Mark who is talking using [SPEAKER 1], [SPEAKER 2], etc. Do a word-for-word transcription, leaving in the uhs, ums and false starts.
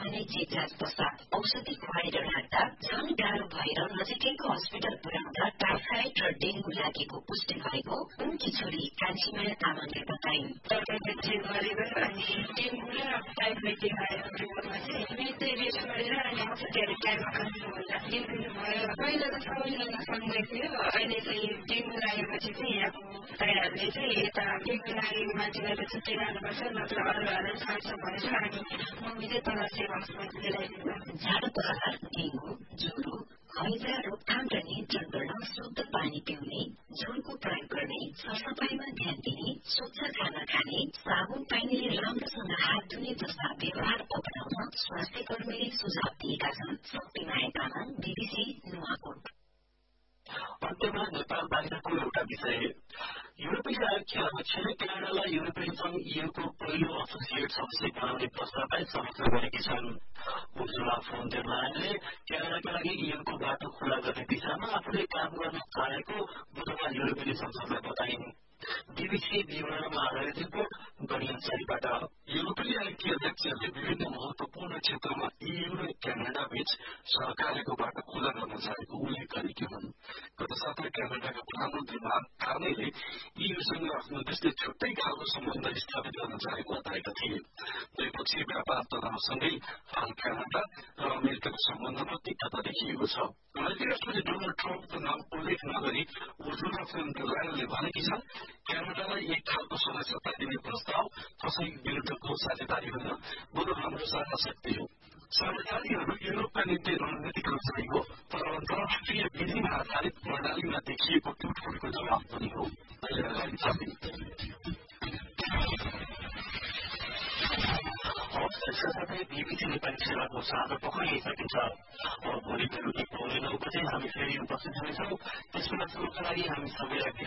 [SPEAKER 1] भने जिजाज पश्चात औषधि खुवाएर राख्दा झन् गाह्रो भएर नजिकैको अस्पताल पुर्याउँदा टाइफाइड र डेंगू लागेको पुष्टि भएको उनकी छोरी कान्छीमाया तामाङले बताइन्।
[SPEAKER 2] डेंगू र टाइफाइड देखाएको रिपोर्टमा चाहिँ मृत्यु रेट गरेर अनि औषधिहरू टाइममा खानु भन्दा डेंगू भयो। पहिला त सबैजना सँगै थियो, अहिले चाहिँ डेंगू लागेपछि चाहिँ अब दाइहरूले चाहिँ यता डेंगू लागेको मान्छेलाई त छुट्टै राख्नुपर्छ, नत्र अरूहरूलाई छाड्छ भनेर अनि मम्मी चाहिँ तल सेवा हस्पिटल ल्याइदिन्छ।
[SPEAKER 1] झाडो पखाला, डेंगू, ज्वरो, हैजा रोकथाम र नियन्त्रण गर्न शुद्ध पानी पिउने, झोलको प्रयोग गर्ने, सरसफाईमा ध्यान दिने, स्वच्छ खाना खाने, साबुन पाइने राम्रोसँग हात धुने जस्ता व्यवहार अपनाउन स्वास्थ्य कर्मीले सुझाव दिएका छन्। शक्तिमाया तामाङ, बीबीसी नुवाकोट।
[SPEAKER 3] अन्त्यमा नेपाल बाहिरको एउटा विषय। युरोपीय अध्यक्षले क्यानाडालाई युरोपियन संघ ईयूको पहिलो एसोसिएट सदस्य बनाउने प्रस्तावलाई समीक्षा गरेकी छन्। उर्जुला फोन डेर लायनले क्यानाडाका लागि ईयूको बाटो खुला गर्ने दिशामा आफूले काम गर्न चाहेको बुधबार युरोपेली संसदलाई बताइन्। बीबीसी विवरणमा आधारित रिपोर्ट गणियनसरीबाट। युरोपेली आईटी अध्यक्षहरूले विभिन्न महत्वपूर्ण क्षेत्रमा ईयू र क्यानाडा बीच सहकार्यको बाटो खुला गर्न चाहेको उल्लेख गरेकी हुन्। गत साता क्यानाडाका प्रधानमन्त्री मार्क कार्नेले ईयूसँग आफ्नो देशले छुट्टै खालको सम्बन्ध स्थापित गर्न चाहेको बताएका थिए। दुईपक्षीय व्यापार तनावसँगै हाल क्यानाडा र अमेरिकाको सम्बन्धमा तिक्तता देखिएको छ। अमेरिकी राष्ट्रपति डोनाल्ड ट्रम्पको नाम उल्लेख नगरी उर्जुला फोन डेर लायनले भनेकी छन्, क्यानाडालाई एक खालको सदस्यता दिने प्रस्ताव कसै विरुद्धको साझेदारी हुन बरु हाम्रो साझा शक्ति हो। साझेदारीहरू युरोपका निम्ति रणनीतिक रचाइ हो, तर अन्तर्राष्ट्रिय विधिमा आधारित प्रणालीमा देखिएको टुटफुटको जवाब पनि हो। साथै बीबीसी नेपाली सेवाको साँझ पख यही अब भोलि बेलुकी पौने नौ बजे हामी फेरि उपस्थित हुनेछौँ। त्यसबेलासम्मका लागि हामी सबैलाई